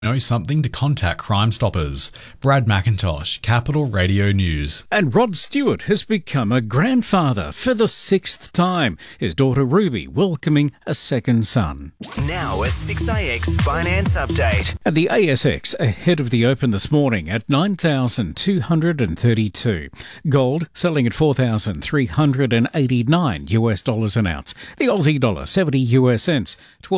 Know something to contact Crime Stoppers. Brad McIntosh, Capital Radio News. And Rod Stewart has become a grandfather for the 6th time. His daughter Ruby welcoming a second son. Now a 6AX finance update. At the ASX, ahead of the open this morning at 9,232. Gold selling at $4,389 an ounce. The Aussie dollar 70 US cents,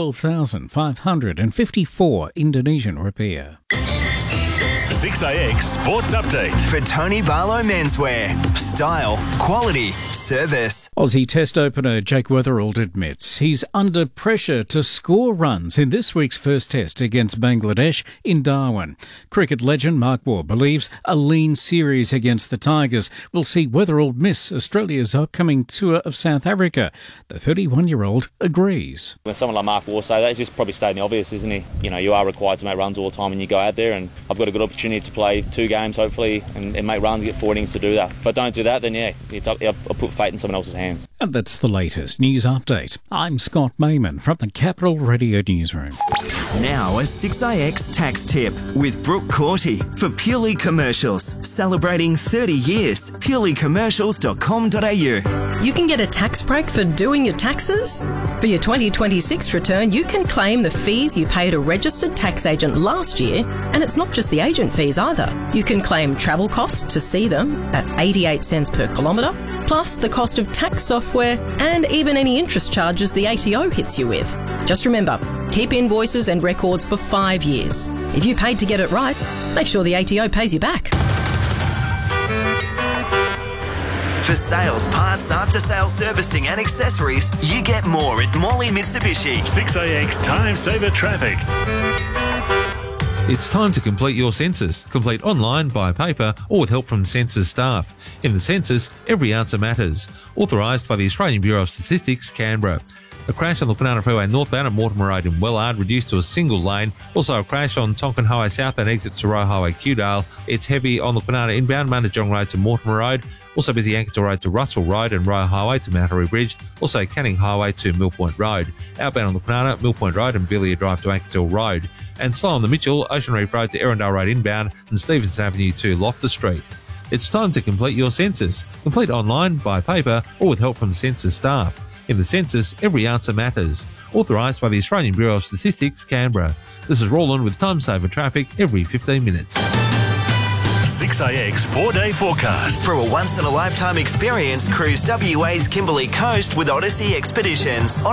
12,554 Indonesian rupiah. 6AX Sports Update. For Tony Barlow Menswear. Style, quality, service. Aussie Test opener Jake Weatherald admits he's under pressure to score runs in this week's first test against Bangladesh in Darwin. Cricket legend Mark Waugh believes a lean series against the Tigers will see Weatherald miss Australia's upcoming tour of South Africa. The 31-year-old agrees. When someone like Mark Waugh say that, he's just probably stating the obvious, isn't he? You know, you are required to make runs all the time when you go out there, and I've got a good opportunity to play 2 games hopefully and make runs, get 4 innings to do that. If I don't do that, then I'll put fate in someone else's hands. And that's the latest news update. I'm Scott Mayman from the Capital Radio Newsroom. Now a 6AX tax tip with Brooke Corty for Purely Commercials. Celebrating 30 years. purelycommercials.com.au. You can get a tax break for doing your taxes. For your 2026 return, you can claim the fees you paid a registered tax agent last year, and it's not just the agent fees either. You can claim travel costs to see them at 88 cents per kilometre, plus the cost of tax software and even any interest charges the ATO hits you with. Just remember, keep invoices and records for 5 years. If you paid to get it right, make sure the ATO pays you back. For sales, parts, after-sales servicing and accessories, you get more at Morley Mitsubishi. 6AX Time Saver Traffic. It's time to complete your census. Complete online, by paper, or with help from census staff. In the census, every answer matters. Authorised by the Australian Bureau of Statistics, Canberra. A crash on the Banana Freeway northbound at Mortimer Road in Wellard, reduced to a single lane. Also a crash on Tonkin Highway southbound exit to Royal Highway Kewdale. It's heavy on the Banana inbound, Manajong Road to Mortimer Road. Also busy Yankeeton Road to Russell Road and Royal Highway to Mount Harry Bridge. Also Canning Highway to Mill Point Road. Outbound on the Banana, Mill Point Road and Billiard Drive to Yankeeton Road. And slow on the Mitchell, Ocean Reef Road to Erindale Road inbound and Stevenson Avenue to Loftus Street. It's time to complete your census. Complete online, by paper, or with help from census staff. In the census, every answer matters. Authorised by the Australian Bureau of Statistics, Canberra. This is Roland with Time Saver Traffic every 15 minutes. 6AX 4-day forecast. For a once-in-a-lifetime experience, cruise WA's Kimberley Coast with Odyssey Expeditions.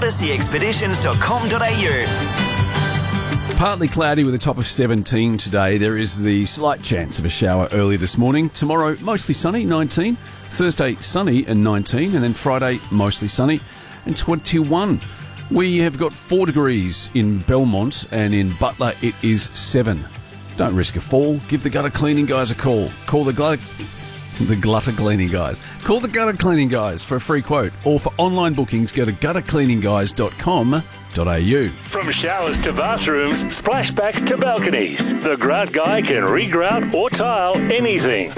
odysseyexpeditions.com.au. Partly cloudy with a top of 17 today. There is the slight chance of a shower early this morning. Tomorrow, mostly sunny, 19. Thursday, sunny and 19. And then Friday, mostly sunny and 21. We have got 4 degrees in Belmont, and in Butler it is 7. Don't risk a fall. Give the gutter cleaning guys a call. Call the gutter cleaning guys. Call the gutter cleaning guys for a free quote. Or for online bookings, go to guttercleaningguys.com.au. From showers to bathrooms, splashbacks to balconies, the Grout Guy can regrout or tile anything.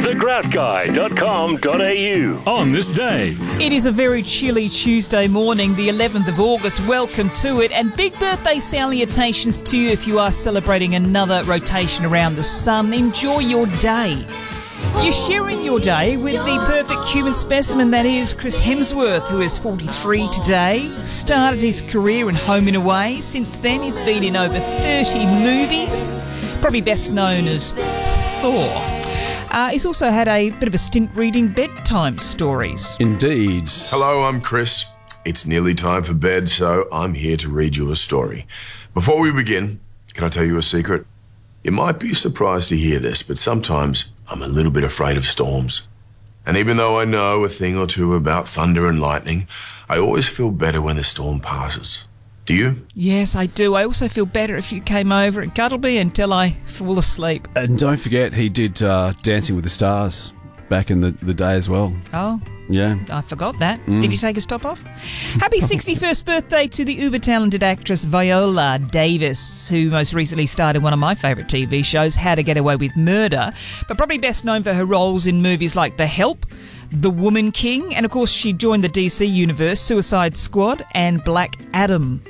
thegroutguy.com.au. On this day, it is a very chilly Tuesday morning, the 11th of August. Welcome to it, and big birthday salutations to you if you are celebrating another rotation around the sun. Enjoy your day. You're sharing your day with the perfect human specimen that is Chris Hemsworth, who is 43 today. Started his career in Home and Away. Since then, he's been in over 30 movies, probably best known as Thor. He's also had a bit of a stint reading bedtime stories. Indeed. Hello, I'm Chris. It's nearly time for bed, so I'm here to read you a story. Before we begin, can I tell you a secret? You might be surprised to hear this, but sometimes I'm a little bit afraid of storms. And even though I know a thing or two about thunder and lightning, I always feel better when the storm passes. Do you? Yes, I do. I also feel better if you came over and cuddled me until I fall asleep. And don't forget, he did Dancing with the Stars back in the day as well. Oh. Yeah. I forgot that. Did he take a stop off? Happy 61st birthday to the uber-talented actress Viola Davis, who most recently starred in one of my favourite TV shows, How to Get Away with Murder, but probably best known for her roles in movies like The Help, The Woman King, and of course she joined the DC Universe, Suicide Squad and Black Adam.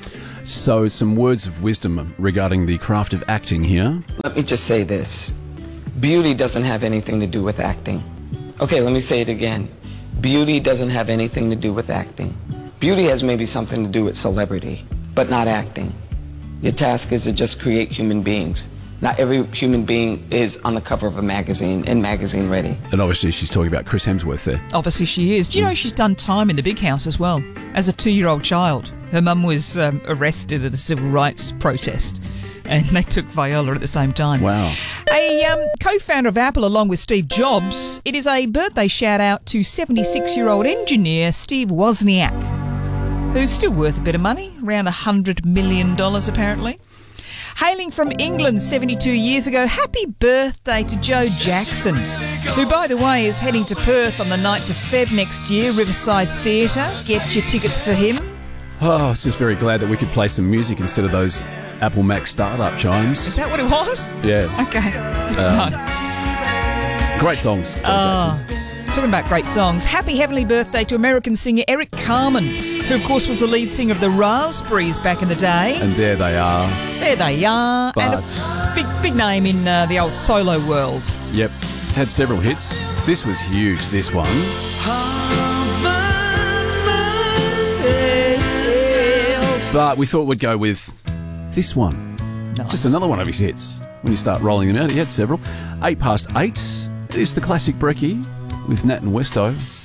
So, some words of wisdom regarding the craft of acting here. Let me just say this. Beauty doesn't have anything to do with acting. Okay, let me say it again. Beauty doesn't have anything to do with acting. Beauty has maybe something to do with celebrity, but not acting. Your task is to just create human beings. Not every human being is on the cover of a magazine and magazine ready. And obviously she's talking about Chris Hemsworth there. Obviously she is. Do you know she's done time in the big house as well? As a 2-year-old child. Her mum was arrested at a civil rights protest and they took Viola at the same time. Wow. A co-founder of Apple along with Steve Jobs, it is a birthday shout-out to 76-year-old engineer Steve Wozniak, who's still worth a bit of money, around $100 million apparently. Hailing from England 72 years ago, happy birthday to Joe Jackson, who, by the way, is heading to Perth on the 9th of Feb next year, Riverside Theatre. Get your tickets for him. Oh, I was just very glad that we could play some music instead of those Apple Mac startup chimes. Is that what it was? Yeah. Okay. Good to know. Great songs, Joe Jackson. Talking about great songs, happy heavenly birthday to American singer Eric Carmen, who of course was the lead singer of the Raspberries back in the day. And there they are. There they are. But and a big name in the old solo world. Yep, had several hits. This was huge, this one. But we thought we'd go with this one. Nice. Just another one of his hits. When you start rolling them out, he had several. 8 past 8. It's the classic Brekkie with Nat and Westo.